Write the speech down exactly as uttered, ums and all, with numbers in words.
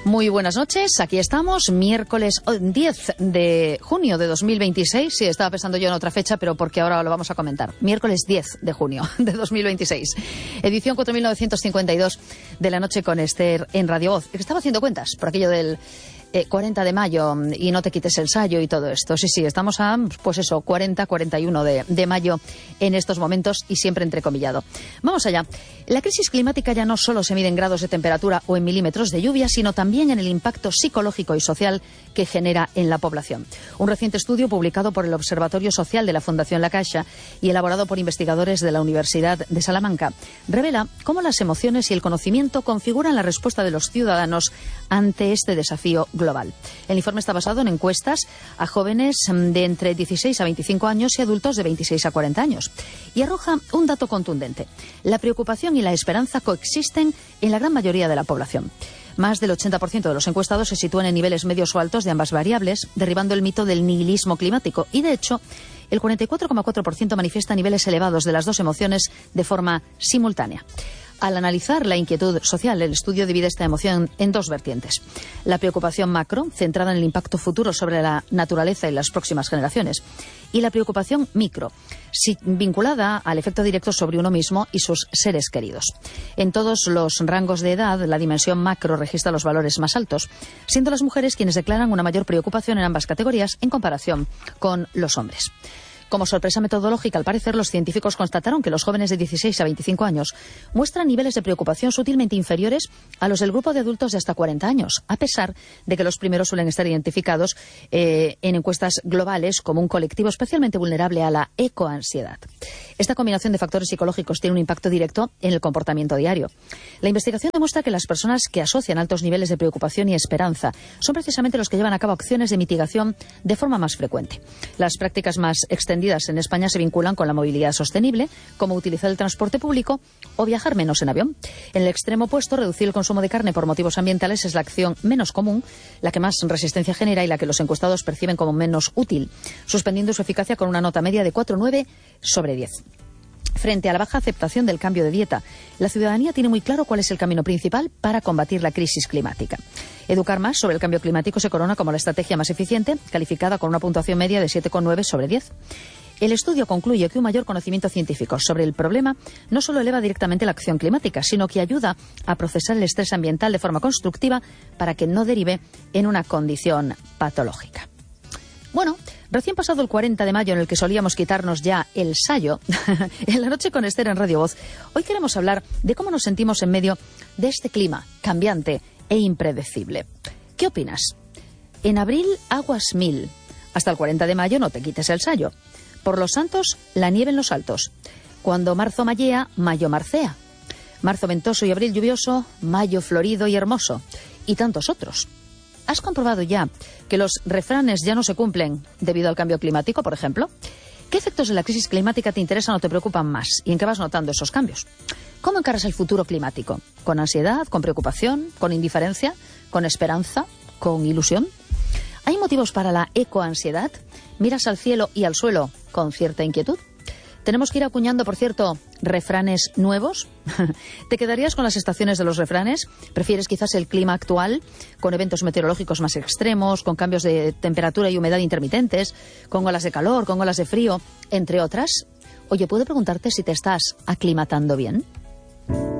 Muy buenas noches, aquí estamos, miércoles diez de junio de dos mil veintiséis. Sí, estaba pensando yo en otra fecha, pero porque ahora lo vamos a comentar. Miércoles diez de junio de dos mil veintiséis. Edición cuatro mil novecientos cincuenta y dos de la noche con Esther en Radio Voz. Estaba haciendo cuentas por aquello del eh, cuarenta de mayo y no te quites el sayo y todo esto. Sí, sí, estamos a, pues eso, cuarenta, cuarenta y uno de, de mayo en estos momentos y siempre entrecomillado. Vamos allá. La crisis climática ya no solo se mide en grados de temperatura o en milímetros de lluvia, sino también en el impacto psicológico y social que genera en la población. Un reciente estudio publicado por el Observatorio Social de la Fundación La Caixa y elaborado por investigadores de la Universidad de Salamanca revela cómo las emociones y el conocimiento configuran la respuesta de los ciudadanos ante este desafío global. El informe está basado en encuestas a jóvenes de entre dieciséis a veinticinco años y adultos de veintiséis a cuarenta años y arroja un dato contundente. La preocupación y la esperanza coexisten en la gran mayoría de la población. Más del ochenta por ciento de los encuestados se sitúan en niveles medios o altos de ambas variables, derribando el mito del nihilismo climático. Y, de hecho, el cuarenta y cuatro coma cuatro por ciento manifiesta niveles elevados de las dos emociones de forma simultánea. Al analizar la inquietud social, el estudio divide esta emoción en dos vertientes. La preocupación macro, centrada en el impacto futuro sobre la naturaleza y las próximas generaciones. Y la preocupación micro, vinculada al efecto directo sobre uno mismo y sus seres queridos. En todos los rangos de edad, la dimensión macro registra los valores más altos, siendo las mujeres quienes declaran una mayor preocupación en ambas categorías en comparación con los hombres. Como sorpresa metodológica, al parecer, los científicos constataron que los jóvenes de dieciséis a veinticinco años muestran niveles de preocupación sutilmente inferiores a los del grupo de adultos de hasta cuarenta años, a pesar de que los primeros suelen estar identificados eh, en encuestas globales como un colectivo especialmente vulnerable a la ecoansiedad. Esta combinación de factores psicológicos tiene un impacto directo en el comportamiento diario. La investigación demuestra que las personas que asocian altos niveles de preocupación y esperanza son precisamente los que llevan a cabo acciones de mitigación de forma más frecuente. Las prácticas más extendidas en España se vinculan con la movilidad sostenible, como utilizar el transporte público o viajar menos en avión. En el extremo opuesto, reducir el consumo de carne por motivos ambientales es la acción menos común, la que más resistencia genera y la que los encuestados perciben como menos útil, suspendiendo su eficacia con una nota media de cuatro coma nueve sobre diez. Frente a la baja aceptación del cambio de dieta, la ciudadanía tiene muy claro cuál es el camino principal para combatir la crisis climática. Educar más sobre el cambio climático se corona como la estrategia más eficiente, calificada con una puntuación media de siete coma nueve sobre diez. El estudio concluye que un mayor conocimiento científico sobre el problema no solo eleva directamente la acción climática, sino que ayuda a procesar el estrés ambiental de forma constructiva para que no derive en una condición patológica. Bueno, recién pasado el cuarenta de mayo en el que solíamos quitarnos ya el sayo, en la noche con Esther en Radio Voz, hoy queremos hablar de cómo nos sentimos en medio de este clima cambiante e impredecible. ¿Qué opinas? En abril, aguas mil. Hasta el cuarenta de mayo no te quites el sayo. Por los santos, la nieve en los altos. Cuando marzo mayea, mayo marcea. Marzo ventoso y abril lluvioso, mayo florido y hermoso. Y tantos otros. ¿Has comprobado ya que los refranes ya no se cumplen debido al cambio climático, por ejemplo? ¿Qué efectos de la crisis climática te interesan o te preocupan más? ¿Y en qué vas notando esos cambios? ¿Cómo encaras el futuro climático? ¿Con ansiedad, con preocupación, con indiferencia, con esperanza, con ilusión? ¿Hay motivos para la ecoansiedad? ¿Miras al cielo y al suelo con cierta inquietud? ¿Tenemos que ir acuñando, por cierto, refranes nuevos? ¿Te quedarías con las estaciones de los refranes? ¿Prefieres quizás el clima actual, con eventos meteorológicos más extremos, con cambios de temperatura y humedad intermitentes, con olas de calor, con olas de frío, entre otras? Oye, ¿puedo preguntarte si te estás aclimatando bien?